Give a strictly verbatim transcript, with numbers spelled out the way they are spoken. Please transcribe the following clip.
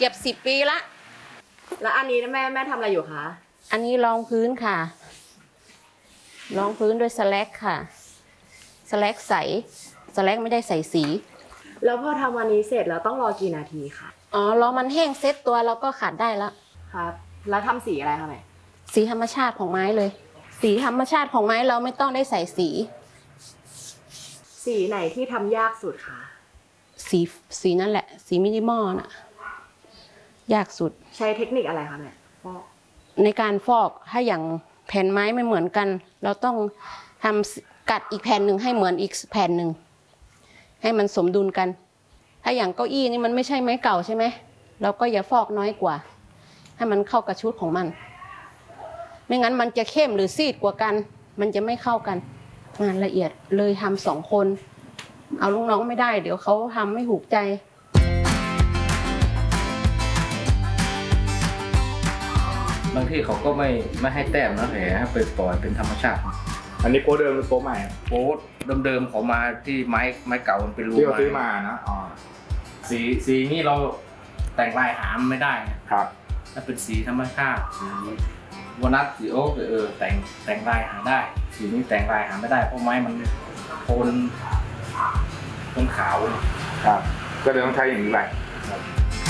กือบสิบปีละแล้วอันนี้แม่แม่ทำอะไรอยู่คะอันนี้รองพื้นค่ะรองพื้นด้วยสแลกค่ะสแลกใสสแลกไม่ได้ใส่สีแล้วพอทำวันนี้เสร็จแล้วต้องรอกี่นาทีคะอ๋อรอมันแห้งเซ็ตตัวแล้วก็ขัดได้แล้วครับแล้วทำสีอะไรคะแม่สีธรรมชาติของไม้เลยสีธรรมชาติของไม้เราไม่ต้องได้ใส่สีสีไหนที่ทำยากสุดคะสีสีนั่นแหละสีมินิมอลน่ะยากสุดใช้เทคนิคอะไรคะแม่ฟอกในการฟอกถ้าอย่างแผ่นไม้ไม่เหมือนกันเราต้องทำกัดอีกแผ่นหนึ่งให้เหมือนอีกแผ่นหนึ่งให้มันสมดุลกันถ้าอย่างเก้าอี้นี่มันไม่ใช่ไม้เก่าใช่ไหมเราก็อย่าฟอกน้อยกว่าให้มันเข้ากับชุดของมันไม่งั้นมันจะเข้มหรือซีดกว่ากันมันจะไม่เข้ากันงานละเอียดเลยทำสองคนเอาลูกน้องไม่ได้เดี๋ยวเขาทำไม่ถูกใจบางที่เขาก็ไม่ไม่ให้แต้มนะแหมให้ไปปล่อยเป็นธรรมชาติอันนี้โป๊เดิมหรือโป๊ใหม่โป๊เดิมๆเขามาที่ไม้ไม้เก่ามันเป็นรูที่เราซื้อมานะอ๋อสีสีนี้เราแต่งลายหามไม่ได้ครับถ้าเป็นสีธรรมชาติสีวอนัทสีโอ๊กเออแต่งแต่งลายหาได้สีนี้แต่งลายหาไม่ได้เพราะไม้มันโทนโทนขาวครับก็เลยต้องใช้อย่างนี้ไป